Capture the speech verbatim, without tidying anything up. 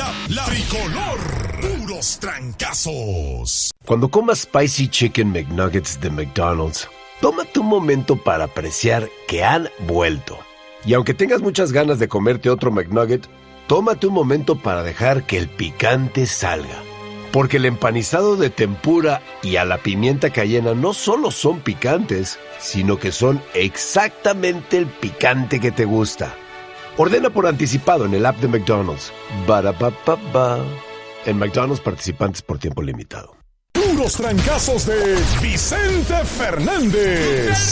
la tricolor, puros trancazos. Cuando comas Spicy Chicken McNuggets de McDonald's, tómate un momento para apreciar que han vuelto. Y aunque tengas muchas ganas de comerte otro McNugget, tómate un momento para dejar que el picante salga. Porque el empanizado de tempura y a la pimienta cayena no solo son picantes, sino que son exactamente el picante que te gusta. Ordena por anticipado en el app de McDonald's. Ba-da-ba-ba-ba. En McDonald's, participantes por tiempo limitado. Puros trancazos de Vicente Fernández.